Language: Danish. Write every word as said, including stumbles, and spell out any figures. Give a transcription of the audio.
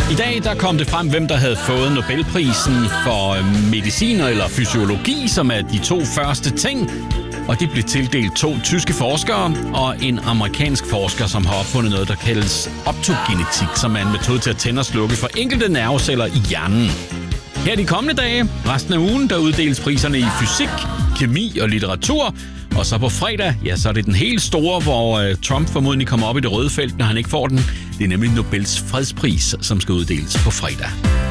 I dag der kom det frem, hvem der havde fået Nobelprisen for medicin eller fysiologi, som er de to første ting. Og de blev tildelt to tyske forskere og en amerikansk forsker, som har opfundet noget, der kaldes optogenetik, som er en metode til at tænde og slukke for enkelte nerveceller i hjernen. Her de kommende dage, resten af ugen, der uddeles priserne i fysik, kemi og litteratur. Og så på fredag, ja, så er det den helt store, hvor øh, Trump formodentlig kommer op i det røde felt, når han ikke får den. Det er nemlig Nobels fredspris, som skal uddeles på fredag.